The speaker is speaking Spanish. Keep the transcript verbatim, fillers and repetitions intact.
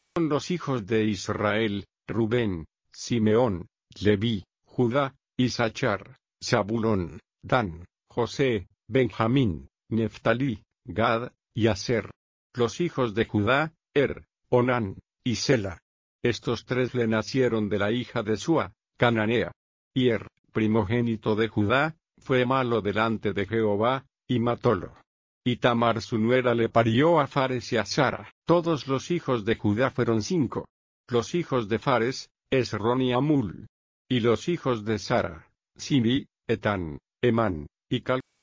los hijos de Israel: Rubén, Simeón, Leví, Judá, Isachar, Zabulón, Dan, José, Benjamín, Neftalí, Gad y Aser. Los hijos de Judá: Er, Onán y Sela. Estos tres le nacieron de la hija de Sua, cananea. Y Er, primogénito de Judá, fue malo delante de Jehová, y matólo. Y Tamar su nuera le parió a Fares y a Zara. Todos los hijos de Judá fueron cinco. Los hijos de Fares: Esrón y Amul. Y los hijos de Zara: Simi, Etán, Emán y Cal.